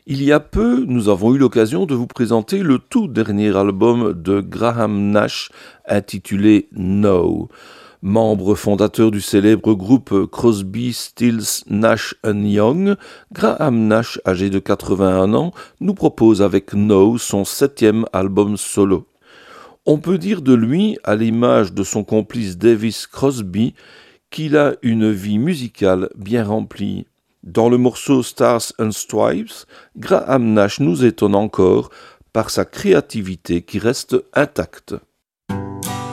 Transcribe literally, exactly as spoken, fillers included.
Il y a peu, nous avons eu l'occasion de vous présenter le tout dernier album de Graham Nash intitulé No. Membre fondateur du célèbre groupe Crosby, Stills, Nash and Young, Graham Nash, âgé de quatre-vingt-un ans, nous propose avec No son septième album solo. On peut dire de lui, à l'image de son complice Davis Crosby, qu'il a une vie musicale bien remplie. Dans le morceau Stars and Stripes, Graham Nash nous étonne encore par sa créativité qui reste intacte.